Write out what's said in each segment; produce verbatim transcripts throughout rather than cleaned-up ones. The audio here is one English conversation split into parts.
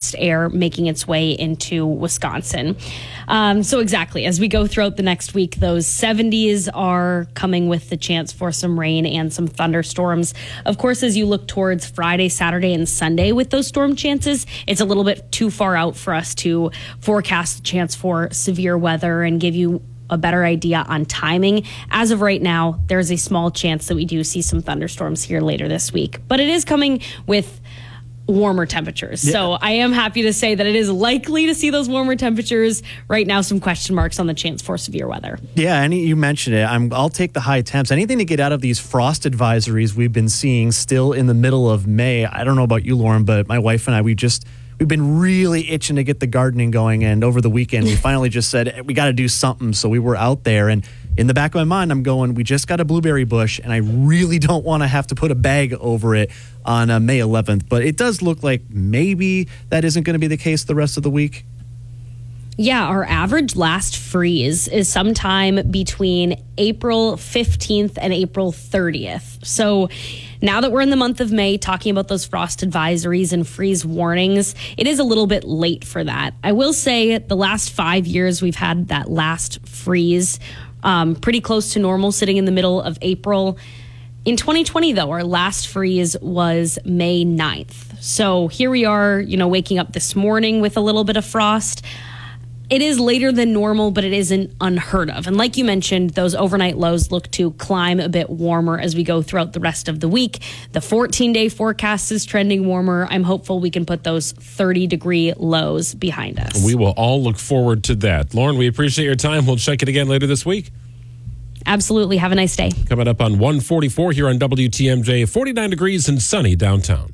moist air making its way into Wisconsin. Um, so exactly, as we go throughout the next week, those seventies are coming with the chance for some rain and some thunderstorms. Of course, as you look towards Friday, Saturday, and Sunday with those storm chances, it's a little bit too far out for us to forecast the chance for severe weather and give you a better idea on timing. As of right now, there's a small chance that we do see some thunderstorms here later this week, but it is coming with warmer temperatures. Yeah. So I am happy to say that it is likely to see those warmer temperatures. Right now, some question marks on the chance for severe weather. Yeah, and you mentioned it. I'm, I'll take the high temps. Anything to get out of these frost advisories we've been seeing still in the middle of May. I don't know about you, Lauren, but my wife and I, we just... We've been really itching to get the gardening going, and over the weekend, we finally just said, we got to do something, so we were out there, and in the back of my mind, I'm going, we just got a blueberry bush, and I really don't want to have to put a bag over it on uh, May eleventh, but it does look like maybe that isn't going to be the case the rest of the week. Yeah, our average last freeze is sometime between April fifteenth and April thirtieth. So now that we're in the month of May, talking about those frost advisories and freeze warnings, it is a little bit late for that. I will say the last five years we've had that last freeze um, pretty close to normal, sitting in the middle of April. In twenty twenty, though, our last freeze was May ninth. So here we are, you know, waking up this morning with a little bit of frost. It is later than normal, but it isn't unheard of. And like you mentioned, those overnight lows look to climb a bit warmer as we go throughout the rest of the week. The fourteen-day forecast is trending warmer. I'm hopeful we can put those thirty-degree lows behind us. We will all look forward to that. Lauren, we appreciate your time. We'll check it again later this week. Absolutely. Have a nice day. Coming up on one forty-four here on W T M J, forty-nine degrees and sunny downtown.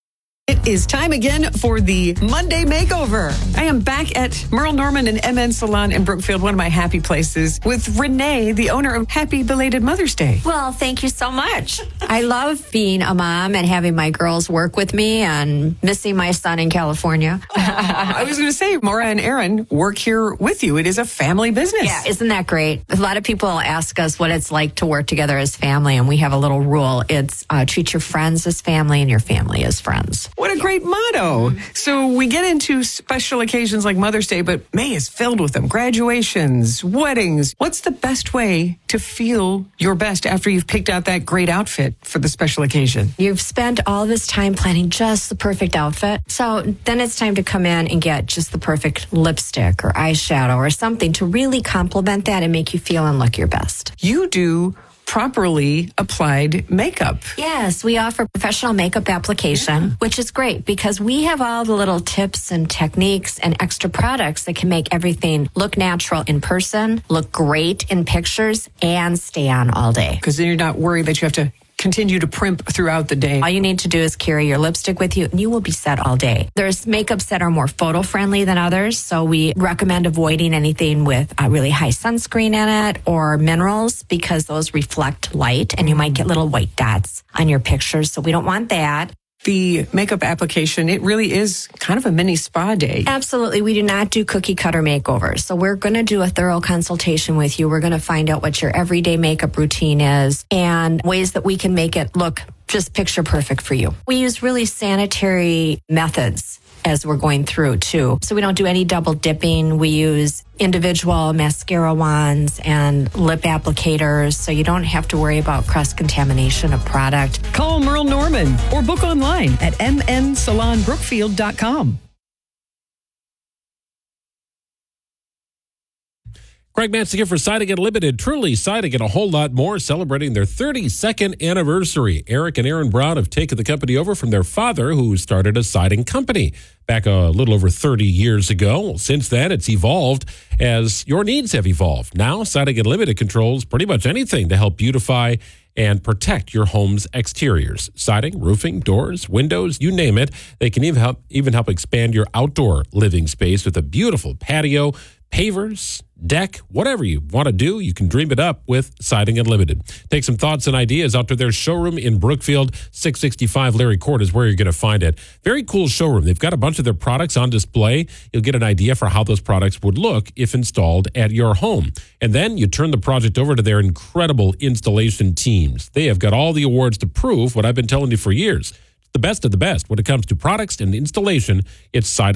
It is time again for the Monday Makeover. I am back at Merle Norman and M N Salon in Brookfield, one of my happy places, with Renee, the owner of Happy Belated Mother's Day. Well, thank you so much. I love being a mom and having my girls work with me and missing my son in California. I was going to say, Maura and Aaron work here with you. It is a family business. Yeah, isn't that great? A lot of people ask us what it's like to work together as family, and we have a little rule. It's uh, treat your friends as family and your family as friends. What a great motto. So we get into special occasions like Mother's Day, but May is filled with them. Graduations, weddings. What's the best way to feel your best after you've picked out that great outfit for the special occasion? You've spent all this time planning just the perfect outfit. So then it's time to come in and get just the perfect lipstick or eyeshadow or something to really complement that and make you feel and look your best. You do properly applied makeup. Yes, we offer professional makeup application, yeah. which is great because we have all the little tips and techniques and extra products that can make everything look natural in person, look great in pictures, and stay on all day. Because then you're not worried that you have to continue to primp throughout the day. All you need to do is carry your lipstick with you and you will be set all day. There's makeups that are more photo friendly than others, so we recommend avoiding anything with a really high sunscreen in it or minerals because those reflect light and you might get little white dots on your pictures, so we don't want that. The makeup application, it really is kind of a mini spa day. Absolutely. We do not do cookie cutter makeovers. So we're going to do a thorough consultation with you. We're going to find out what your everyday makeup routine is and ways that we can make it look just picture perfect for you. We use really sanitary methods as we're going through too. So we don't do any double dipping. We use individual mascara wands and lip applicators, so you don't have to worry about cross contamination of product. Call Merle Norman or book online at m n salon brookfield dot com. Craig Mansinger for Siding Unlimited. Truly Siding and a whole lot more, celebrating their thirty-second anniversary. Eric and Aaron Brown have taken the company over from their father, who started a siding company back a little over thirty years ago. Since then, it's evolved as your needs have evolved. Now, Siding Unlimited controls pretty much anything to help beautify and protect your home's exteriors. Siding, roofing, doors, windows, you name it. They can even help, even help expand your outdoor living space with a beautiful patio, pavers, deck, whatever you want to do, you can dream it up with Siding Unlimited. Take some thoughts and ideas out to their showroom in Brookfield. six sixty-five Larry Court is where you're going to find it. Very cool showroom. They've got a bunch of their products on display. You'll get an idea for how those products would look if installed at your home. And then you turn the project over to their incredible installation teams. They have got all the awards to prove what I've been telling you for years. The best of the best when it comes to products and installation. It's Siding